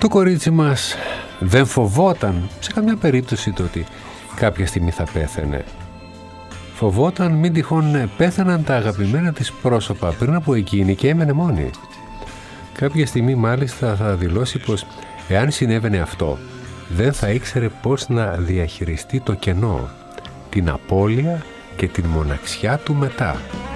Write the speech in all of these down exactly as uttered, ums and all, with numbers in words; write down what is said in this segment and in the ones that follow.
Το κορίτσι μας δεν φοβόταν σε καμιά περίπτωση το ότι κάποια στιγμή θα πέθαινε. Φοβόταν μην τυχόν πέθαναν τα αγαπημένα της πρόσωπα πριν από εκείνη και έμενε μόνη. Κάποια στιγμή μάλιστα θα δηλώσει πως εάν συνέβαινε αυτό, δεν θα ήξερε πώς να διαχειριστεί το κενό, την απώλεια και την μοναξιά του μετά.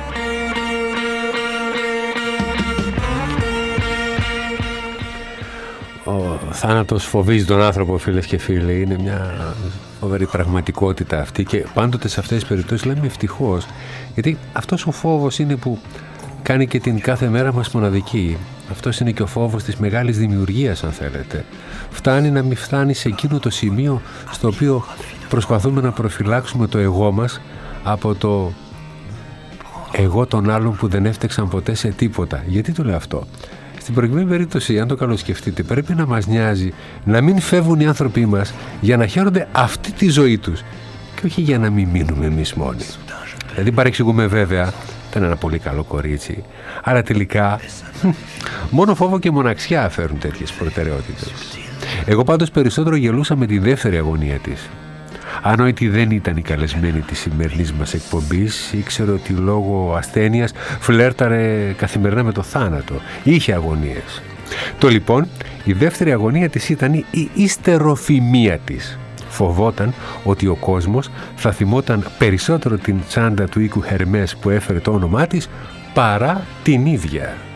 Ο θάνατος φοβίζει τον άνθρωπο, φίλες και φίλοι. Είναι μια φοβερή πραγματικότητα αυτή και πάντοτε σε αυτές τις περιπτώσεις λέμε ευτυχώς, γιατί αυτός ο φόβος είναι που κάνει και την κάθε μέρα μας μοναδική. Αυτός είναι και ο φόβος της μεγάλης δημιουργίας, αν θέλετε. Φτάνει να μην φτάνει σε εκείνο το σημείο στο οποίο προσπαθούμε να προφυλάξουμε το εγώ μας από το εγώ των άλλων που δεν έφτεξαν ποτέ σε τίποτα. Γιατί το λέω αυτό? Στην προηγούμενη περίπτωση, αν το καλοσκεφτείτε, πρέπει να μας νοιάζει να μην φεύγουν οι άνθρωποι μας για να χαίρονται αυτή τη ζωή τους και όχι για να μην μείνουμε εμείς μόνοι. Δηλαδή παρεξηγούμε βέβαια, ήταν ένα πολύ καλό κορίτσι, αλλά τελικά μόνο φόβο και μοναξιά φέρουν τέτοιες προτεραιότητες. Εγώ πάντως περισσότερο γελούσα με τη δεύτερη αγωνία της. Αν ότι δεν ήταν η καλεσμένη της σημερινής μας εκπομπής, ήξερε ότι λόγω ασθένειας φλέρταρε καθημερινά με το θάνατο. Είχε αγωνίες. Το λοιπόν, η δεύτερη αγωνία της ήταν η υστεροφημία της. Φοβόταν ότι ο κόσμος θα θυμόταν περισσότερο την τσάντα του οίκου Χερμές που έφερε το όνομά της παρά την ίδια.